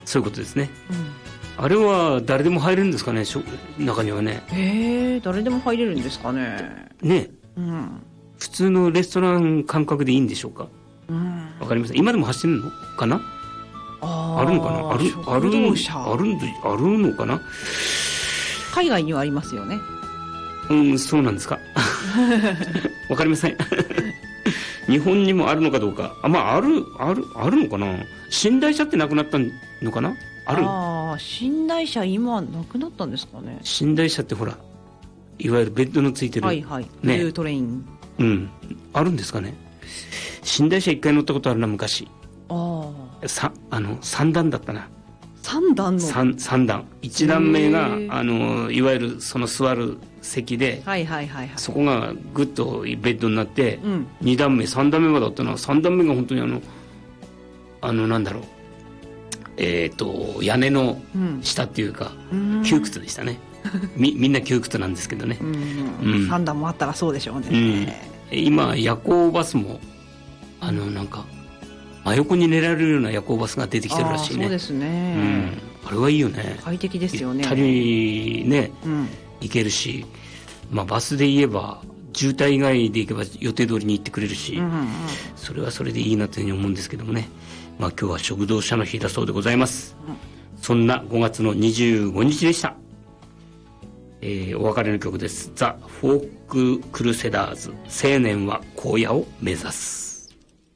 そういうことですね。あれは誰でも入れるんですかね、中にはね。 誰でも入れるんですかね。 ね、普通のレストラン感覚でいいんでしょうか。わかりません。今でも走ってるのかな。あるのかな。あるのかな。 海外にはありますよね。 そうなんですか。わかりません。日本にもあるのかどうか。まあ、あるのかな。寝台車ってなくなったのかな。 寝台車今なくなったんですかね。 寝台車ってほら、いわゆるベッドのついてる。 ブルートレイン。 あるんですかね。寝台車一回乗ったことあるな、昔。3段だったな。 3段の 3段。1段目が、いわゆるその座る席で、そこがグッとベッドになって、2段目、3段目までだったな。3段目が本当になんだろう。屋根の下っていうか、窮屈でしたね。みんな窮屈なんですけどね。 3段もあったらそうでしょうね。 今、夜行バスも、なんか、真横に寝られるような夜行バスが出てきてるらしいね。 そうですね。 あれはいいよね。 快適ですよね。 ゆったりね、行けるし、まあバスで言えば、渋滞以外で行けば予定通りに行ってくれるし、それはそれでいいなというふうに思うんですけどもね。まあ今日は食堂車の日だそうでございます。そんな5月の25日でした。お別れの曲です。ザ・フォーク・クルセダーズ、青年は荒野を目指す。